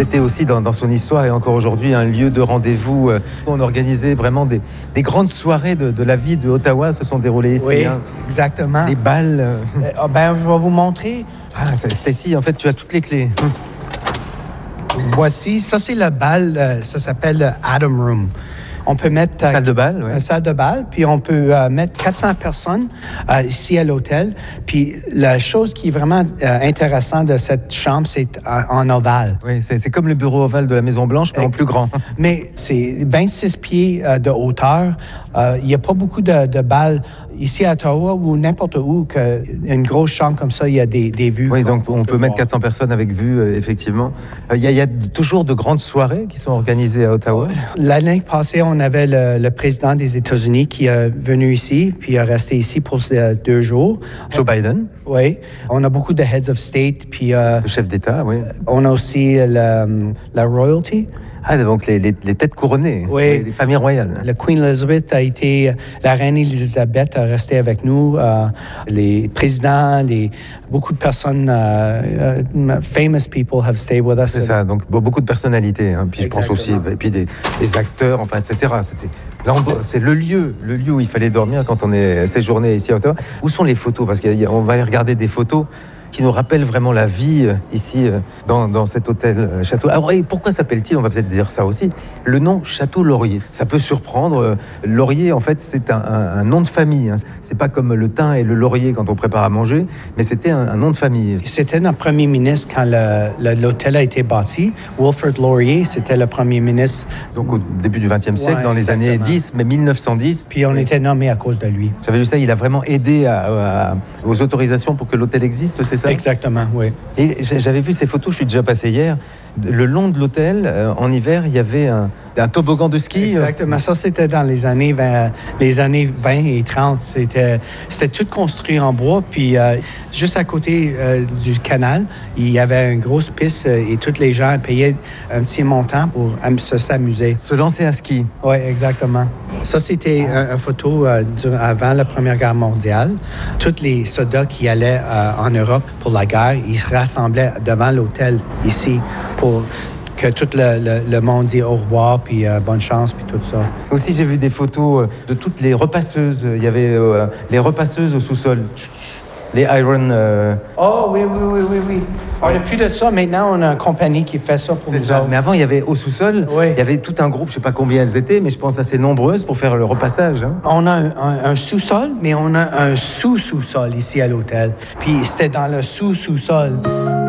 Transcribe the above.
C'était aussi dans son histoire et encore aujourd'hui un lieu de rendez-vous. On organisait vraiment des grandes soirées de la vie de Ottawa se sont déroulées ici. Oui, exactement. Des balles. Ben, je vais vous montrer. Ah, Stacy, en fait, tu as toutes les clés. Voici, ça c'est le bal, ça s'appelle le Atom Room. On peut mettre... salle de bal, oui. Salle de bal, puis on peut mettre 400 personnes ici à l'hôtel. Puis la chose qui est vraiment intéressante de cette chambre, c'est en ovale. Oui, c'est comme le bureau ovale de la Maison-Blanche, mais en plus grand. Mais c'est 26 pieds de hauteur. Il n'y a pas beaucoup de balles ici à Ottawa ou n'importe où une grosse chambre comme ça, il y a des vues. Oui, donc on peut mettre 400 personnes avec vue, effectivement. Il y a toujours de grandes soirées qui sont organisées à Ottawa. L'année passée, on avait le président des États-Unis qui est venu ici, puis il est resté ici pour 2 jours. Joe Biden. Oui. On a beaucoup de heads of state, puis... le chef d'État, oui. On a aussi la royalty. Ah, donc les têtes couronnées, oui. Les familles royales. La Queen Elizabeth a été... La reine Elizabeth a resté avec nous. Les présidents, beaucoup de personnes, famous people have stayed with us. C'est ça, donc beaucoup de personnalités. Hein. Puis exactement. Je pense aussi, et puis des acteurs, enfin, etc. C'est le lieu où il fallait dormir quand on est séjourné ici à Ottawa. Où sont les photos? Parce qu'on va aller regarder des photos qui nous rappelle vraiment la vie ici dans cet hôtel Château. Alors, et pourquoi s'appelle-t-il, on va peut-être dire ça aussi, le nom Château Laurier? Ça peut surprendre. Laurier, en fait, c'est un nom de famille. Hein. C'est pas comme le thym et le laurier quand on prépare à manger, mais c'était un nom de famille. C'était notre premier ministre quand l'hôtel a été bâti. Wilfrid Laurier, c'était le premier ministre. Donc au début du 20e siècle, dans les années 10, mais 1910. Puis on était nommé à cause de lui. J'avais vu ça, il a vraiment aidé aux autorisations pour que l'hôtel existe, c'est ça? Exactement, oui. Et j'avais vu ces photos, je suis déjà passé hier. Le long de l'hôtel, en hiver, il y avait un toboggan de ski. Exactement. Ça, c'était dans les années 20 et 30. C'était tout construit en bois. Puis, juste à côté du canal, il y avait une grosse piste et tous les gens payaient un petit montant pour s'amuser. Se lancer à ski. Oui, exactement. Ça, c'était une photo avant la Première Guerre mondiale. Tous les soldats qui allaient en Europe pour la guerre, ils se rassemblaient devant l'hôtel ici pour que tout le monde dise au revoir, puis bonne chance, puis tout ça. Aussi, j'ai vu des photos de toutes les repasseuses. Il y avait les repasseuses au sous-sol. Les Iron... Oh, oui. On n'a plus de ça. Maintenant, on a une compagnie qui fait ça pour nous autres. Mais avant, il y avait au sous-sol, il y avait tout un groupe, je ne sais pas combien elles étaient, mais je pense assez nombreuses pour faire le repassage. Hein. On a un sous-sol, mais on a un sous-sous-sol ici à l'hôtel. Puis c'était dans le sous-sous-sol.